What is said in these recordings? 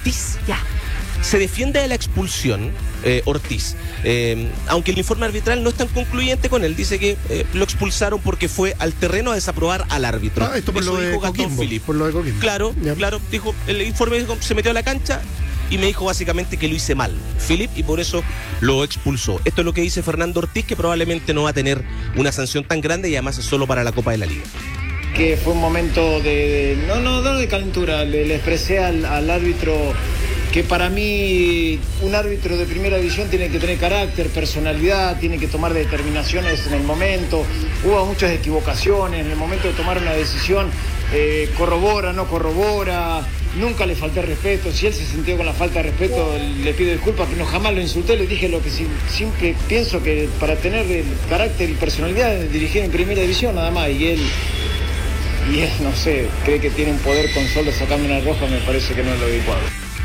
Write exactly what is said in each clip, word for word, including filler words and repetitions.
Ortiz. Ya. Se defiende de la expulsión, eh, Ortiz, eh, aunque el informe arbitral no es tan concluyente con él. Dice que eh, lo expulsaron porque fue al terreno a desaprobar al árbitro. Ah, esto por Eso lo de dijo Gastón Coquimbo, Philip. por lo de Coquimbo. Claro, Ya. claro, dijo, el informe dijo, se metió a la cancha y me dijo básicamente que lo hice mal, Philip, y por eso lo expulsó. Esto es lo que dice Fernando Ortiz, que probablemente no va a tener una sanción tan grande y además es solo para la Copa de la Liga. Que fue un momento de, de no, no, no de calentura, le, le expresé al, al árbitro que para mí un árbitro de primera división tiene que tener carácter, personalidad, tiene que tomar determinaciones en el momento. Hubo muchas equivocaciones en el momento de tomar una decisión, eh, corrobora, no corrobora, nunca le falté respeto. Si él se sintió con la falta de respeto, le pido disculpas, que no jamás lo insulté, le dije lo que sí, siempre pienso que para tener el carácter y personalidad de dirigir en primera división nada más, y él... Y él, no sé, cree que tiene un poder con solo sacarme una roja, me parece que no es lo adecuado.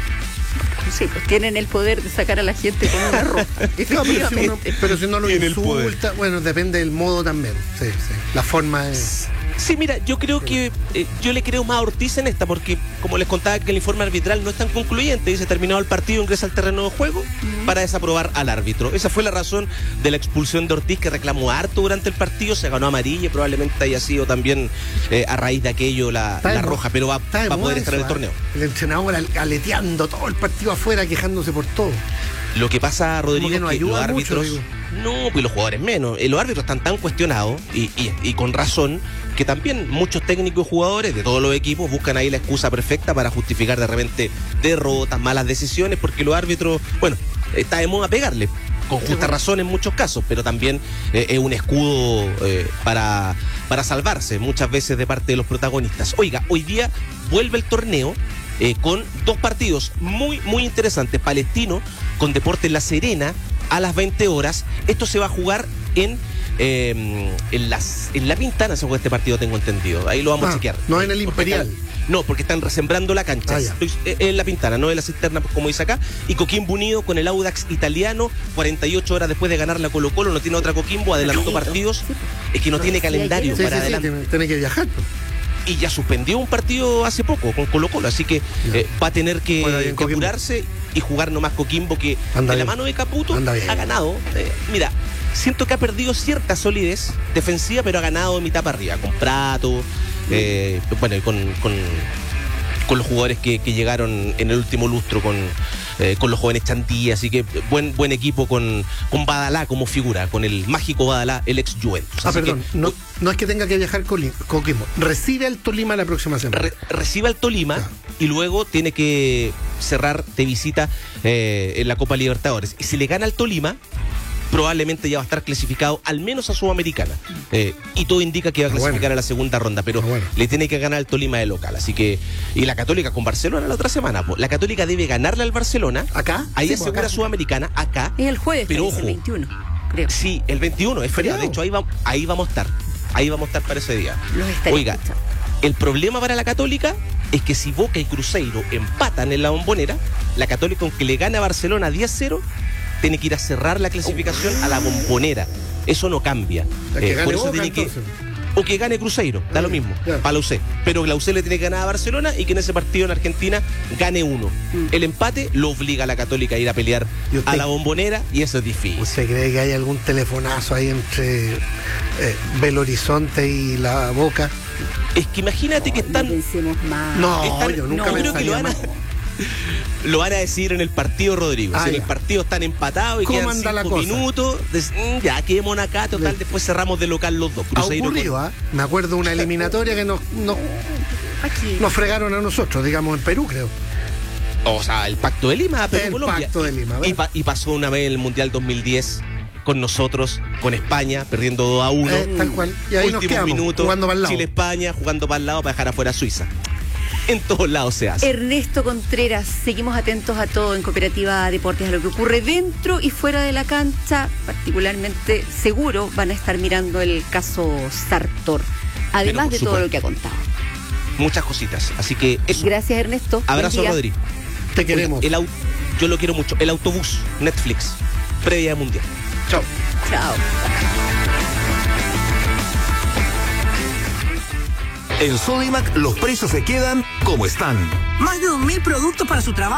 Sí, pues tienen el poder de sacar a la gente con una ropa. No, pero, si uno, pero si no lo Tiene el insulta, bueno, depende del modo también. Sí, sí. La forma es... Sí, mira, yo creo que eh, yo le creo más a Ortiz en esta, porque como les contaba que el informe arbitral no es tan concluyente, dice terminado el partido, ingresa al terreno de juego uh-huh. para desaprobar al árbitro. Esa fue la razón de la expulsión de Ortiz, que reclamó harto durante el partido, se ganó amarilla y probablemente haya sido también eh, a raíz de aquello la, la roja, pero va, va a poder estar en el torneo. El entrenador aleteando todo el partido afuera, quejándose por todo. Lo que pasa, Rodrigo, que no es que los árbitros... Mucho, no, pues los jugadores menos. Eh, los árbitros están tan cuestionados, y, y, y con razón, que también muchos técnicos y jugadores de todos los equipos buscan ahí la excusa perfecta para justificar de repente derrotas, malas decisiones, porque los árbitros, bueno, está de moda pegarle, con justa razón en muchos casos, pero también eh, es un escudo eh, para, para salvarse muchas veces de parte de los protagonistas. Oiga, hoy día vuelve el torneo eh, con dos partidos muy, muy interesantes. Palestino con Deportes La Serena a las veinte horas. Esto se va a jugar en eh, en, las, en La Pintana, se juega este partido, tengo entendido. Ahí lo vamos ah, a chequear. No en el Imperial. Están, no, porque están resembrando la cancha. Ah, Estoy, eh, en La Pintana, no en la cisterna, como dice acá. Y Coquimbo unido con el Audax italiano, cuarenta y ocho horas después de ganar la Colo Colo, no tiene otra Coquimbo, adelantó partidos. Es que no tiene calendario sí, para sí, adelante. Sí, tiene que viajar. Y ya suspendió un partido hace poco con Colo Colo, así que eh, va a tener que, bueno, que apurarse y jugar nomás Coquimbo, que anda de bien. La mano de Caputo ha ganado. Eh, mira, siento que ha perdido cierta solidez defensiva, pero ha ganado de mitad para arriba, con Prato, eh, bueno, y con, con, con los jugadores que, que llegaron en el último lustro, con, eh, con los jóvenes Chantí, así que buen buen equipo con, con Badalá como figura, con el mágico Badalá, el ex Juventus. Ah, así perdón, que, no, no es que tenga que viajar con Coquimbo, recibe al Tolima la próxima semana. Re, recibe al Tolima ah. y luego tiene que cerrar de visita eh, en la Copa Libertadores. Y si le gana al Tolima, probablemente ya va a estar clasificado al menos a Sudamericana. Eh, y todo indica que va a clasificar bueno. a la segunda ronda, pero bueno. le tiene que ganar al Tolima de local. Así que, y la Católica con Barcelona la otra semana. La Católica debe ganarle al Barcelona. ¿Acá? Ahí sí, asegura acá. Sudamericana, acá. Es el jueves, pero ojo, el veintiuno, creo. Sí, el veintiuno, es feriado. De hecho, ahí, va, ahí vamos a estar. Ahí vamos a estar para ese día. Oiga, escuchando. El problema para la Católica es que si Boca y Cruzeiro empatan en la Bombonera, la Católica, aunque le gane a Barcelona diez cero, tiene que ir a cerrar la clasificación oh. a la Bombonera. Eso no cambia. Eh, por eso Boca, tiene que o que gane Cruzeiro, da lo mismo, yeah. para la U C. Pero la U C le tiene que ganar a Barcelona y que en ese partido en Argentina gane uno. Mm. El empate lo obliga a la Católica a ir a pelear usted, a la Bombonera y eso es difícil. ¿Usted cree que hay algún telefonazo ahí entre eh, Belo Horizonte y la Boca? Es que imagínate no, que están... No, no están, yo nunca no, me creo que lo van a... Lo van a decir en el partido, Rodrigo. Ah, si en el partido están empatados y quedan cinco minutos, de, ya quedémonos acá, total, sí. Después cerramos de local los dos. Ha ocurrido, con... ¿eh? Me acuerdo una eliminatoria que nos, nos, nos fregaron a nosotros, digamos, en Perú, creo. O sea, el Pacto de Lima, Perú, el Colombia. Pacto de Lima, y, pa, y pasó una vez el Mundial dos mil diez con nosotros, con España, perdiendo dos a uno. Eh, tal cual. Y ahí nos quedamos, minutos, jugando para el lado. Chile-España, jugando para el lado para dejar afuera a Suiza. En todos lados se hace. Ernesto Contreras, seguimos atentos a todo en Cooperativa Deportes, a lo que ocurre dentro y fuera de la cancha. Particularmente, seguro van a estar mirando el caso Sartor, además de todo lo que ha contado. Muchas cositas, así que eso. Gracias, Ernesto. Abrazo, Rodri. Te queremos. El, yo lo quiero mucho. El autobús, Netflix, previa mundial. Chao. Chao. En Sodimac los precios se quedan como están. Más de un mil productos para su trabajo.